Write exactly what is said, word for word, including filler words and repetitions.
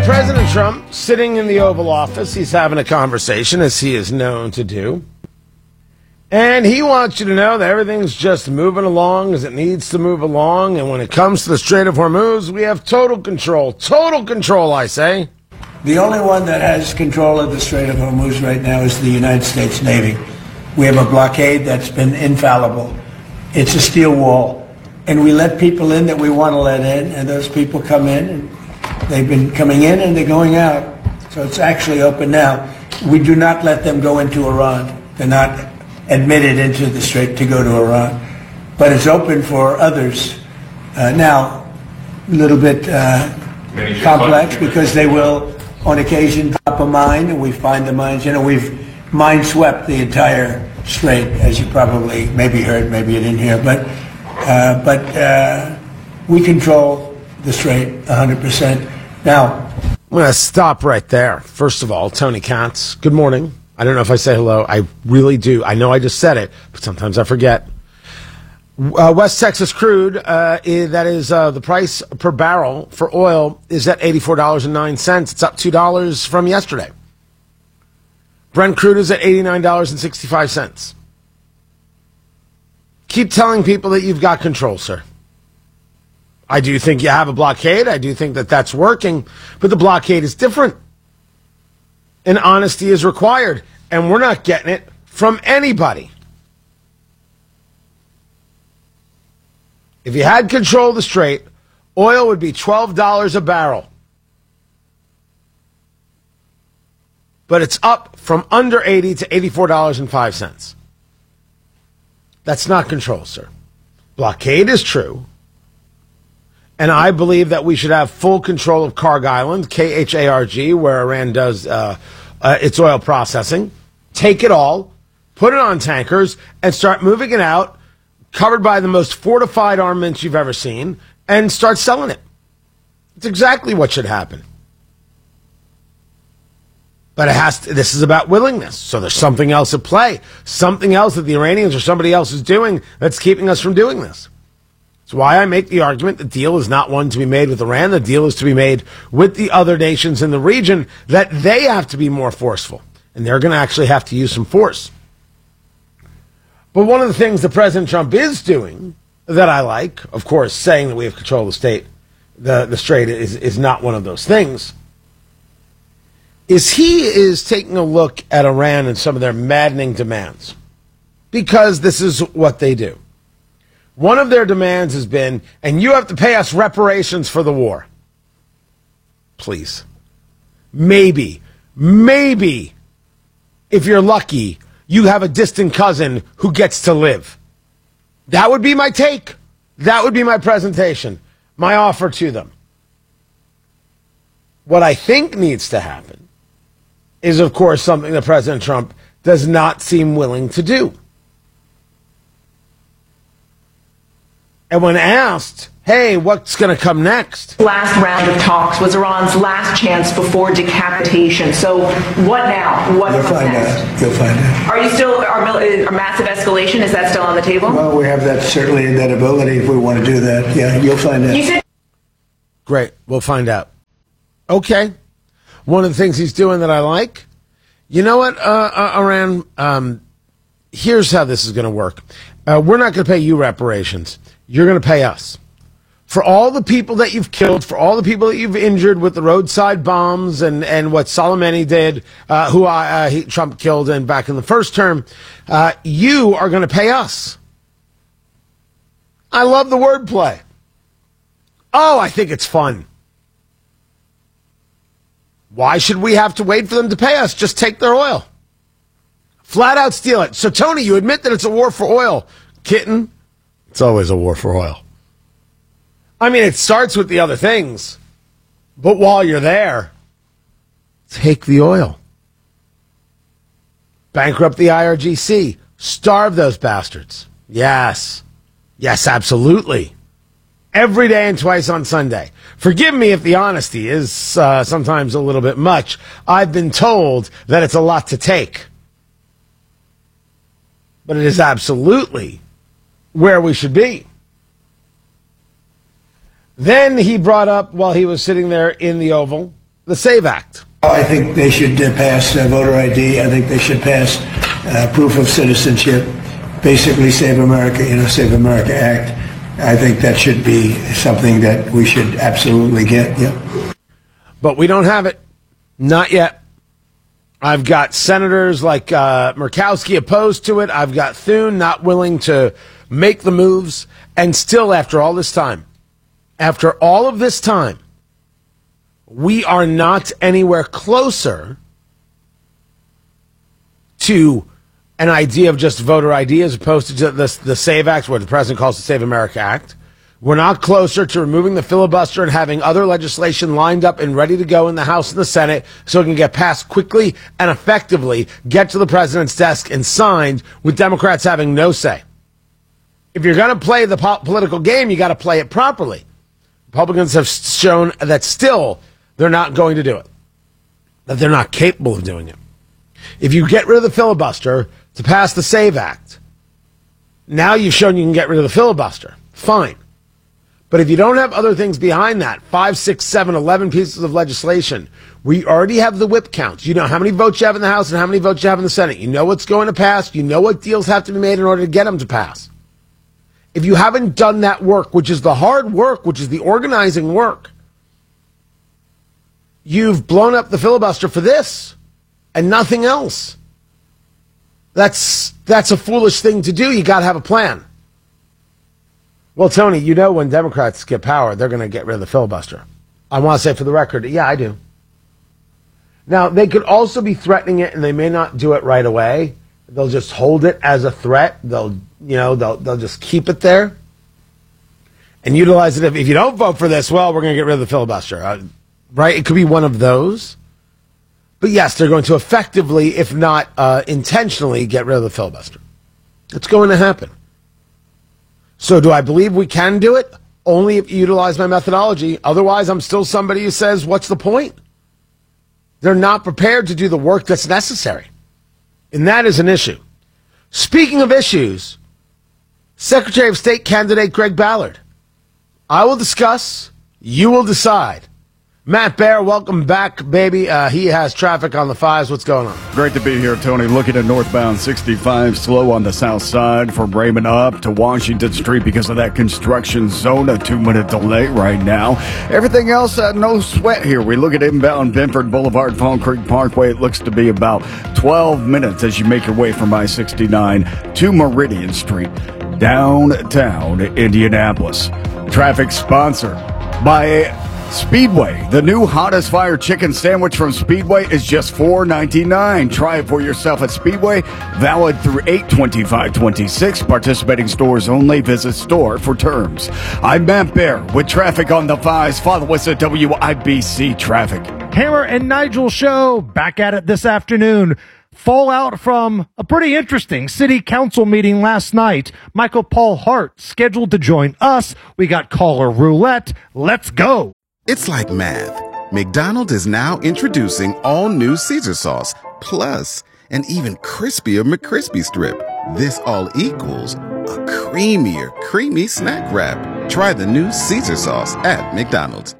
President Trump sitting in the Oval Office. He's having a conversation, as he is known to do. And he wants you to know that everything's just moving along as it needs to move along. And when it comes to the Strait of Hormuz, we have total control. Total control, I say. The only one that has control of the Strait of Hormuz right now is the United States Navy. We have a blockade that's been infallible. It's a steel wall. And we let people in that we want to let in, and those people come in, and they've been coming in and they're going out. So it's actually open now. We do not let them go into Iran. They're not admitted into the Strait to go to Iran. But it's open for others. Uh, now, a little bit uh, complex because they will, on occasion, drop a mine, and we find the mines. You know, we've mine swept the entire Strait, as you probably maybe heard, maybe you didn't hear. But, uh, but uh, we control the Strait one hundred percent. Now, I'm going to stop right there. First of all, Tony Katz, good morning. I don't know if I say hello. I really do. I know I just said it, but sometimes I forget. Uh, West Texas crude, uh, is, that is uh, the price per barrel for oil, is at eighty-four dollars and nine cents. It's up two dollars from yesterday. Brent crude is at eighty-nine dollars and sixty-five cents. Keep telling people that you've got control, sir. I do think you have a blockade. I do think that that's working, but the blockade is different. And honesty is required, and we're not getting it from anybody. If you had control of the Strait, oil would be twelve dollars a barrel. But it's up from under eighty to eighty-four dollars and five cents. That's not control, sir. Blockade is true. And I believe that we should have full control of Kharg Island, K H A R G, where Iran does uh, uh, its oil processing. Take it all, put it on tankers, and start moving it out, covered by the most fortified armaments you've ever seen, and start selling it. It's exactly what should happen. But it has to, this is about willingness. So there's something else at play, something else that the Iranians or somebody else is doing that's keeping us from doing this. That's why I make the argument the deal is not one to be made with Iran. The deal is to be made with the other nations in the region, that they have to be more forceful. And they're going to actually have to use some force. But one of the things that President Trump is doing that I like, of course, saying that we have control of the state, the, the Strait is, is not one of those things, is he is taking a look at Iran and some of their maddening demands. Because this is what they do. One of their demands has been, and you have to pay us reparations for the war. Please. Maybe, maybe, if you're lucky, you have a distant cousin who gets to live. That would be my take. That would be my presentation, my offer to them. What I think needs to happen is, of course, something that President Trump does not seem willing to do. And when asked, hey, what's going to come next? Last round of talks was Iran's last chance before decapitation. So what now? What You'll comes find next? out. You'll find out. Are you still, are, are massive escalation, is that still on the table? Well, we have that certainly in that ability if we want to do that. Yeah, you'll find out. You said- Great. We'll find out. Okay. One of the things he's doing that I like, you know what, uh, uh, Iran, um, here's how this is going to work. Uh, we're not going to pay you reparations. You're going to pay us. For all the people that you've killed, for all the people that you've injured with the roadside bombs and, and what Soleimani did, uh, who I, uh, he, Trump killed in back in the first term, uh, you are going to pay us. I love the wordplay. Oh, I think it's fun. Why should we have to wait for them to pay us? Just take their oil. Flat out steal it. So, Tony, you admit that it's a war for oil. Kitten, it's always a war for oil. I mean, it starts with the other things. But while you're there, take the oil. Bankrupt the I R G C. Starve those bastards. Yes. Yes, absolutely. Every day and twice on Sunday. Forgive me if the honesty is uh, sometimes a little bit much. I've been told that it's a lot to take. But it is absolutely where we should be. Then he brought up, while he was sitting there in the Oval, the SAVE Act? I think they should uh, pass uh, voter I D. I think they should pass uh, proof of citizenship. Basically, Save America, you know, Save America Act. I think that should be something that we should absolutely get. Yeah. But we don't have it. Not yet. I've got senators like uh, Murkowski opposed to it. I've got Thune not willing to make the moves. And still, after all this time, after all of this time, we are not anywhere closer to an idea of just voter I D as opposed to the, the SAVE Act, what the president calls the Save America Act. We're not closer to removing the filibuster and having other legislation lined up and ready to go in the House and the Senate so it can get passed quickly and effectively, get to the president's desk and signed with Democrats having no say. If you're going to play the po- political game, you got to play it properly. Republicans have shown that still they're not going to do it, that they're not capable of doing it. If you get rid of the filibuster to pass the SAVE Act, now you've shown you can get rid of the filibuster. Fine. But if you don't have other things behind that, five, six, seven, eleven pieces of legislation, we already have the whip counts. You know how many votes you have in the House and how many votes you have in the Senate. You know what's going to pass. You know what deals have to be made in order to get them to pass. If you haven't done that work, which is the hard work, which is the organizing work, you've blown up the filibuster for this and nothing else. That's that's a foolish thing to do. You got to have a plan. Well, Tony, you know when Democrats get power, they're going to get rid of the filibuster. I want to say for the record, yeah, I do. Now, they could also be threatening it, and they may not do it right away. They'll just hold it as a threat. They'll, you know, they'll they'll just keep it there and utilize it. If, if you don't vote for this, well, we're going to get rid of the filibuster, uh, right? It could be one of those. But yes, they're going to effectively, if not uh, intentionally, get rid of the filibuster. It's going to happen. So do I believe we can do it? Only if you utilize my methodology. Otherwise, I'm still somebody who says, what's the point? They're not prepared to do the work that's necessary. And that is an issue. Speaking of issues, Secretary of State candidate Greg Ballard. I will discuss. You will decide. Matt Bear, welcome back, baby. Uh, he has traffic on the fives. What's going on? Great to be here, Tony. Looking at northbound sixty-five, slow on the south side from Raymond up to Washington Street because of that construction zone. A two-minute delay right now. Everything else, uh, no sweat here. We look at inbound Benford Boulevard, Palm Creek Parkway. It looks to be about twelve minutes as you make your way from I sixty-nine to Meridian Street, downtown Indianapolis. Traffic sponsored by Speedway. The new hottest fire chicken sandwich from Speedway is just four ninety-nine. Try it for yourself at Speedway. Valid through eight twenty-five twenty-six. Participating stores only. Visit store for terms. I'm Matt Bear with traffic on the fives. Follow us at W I B C Traffic. Hammer and Nigel show back at it this afternoon. Fallout from a pretty interesting city council meeting last night. Michael Paul Hart scheduled to join us. We got caller roulette. Let's go. It's like math. McDonald's is now introducing all new Caesar sauce, plus an even crispier McCrispy strip. This all equals a creamier, creamy snack wrap. Try the new Caesar sauce at McDonald's.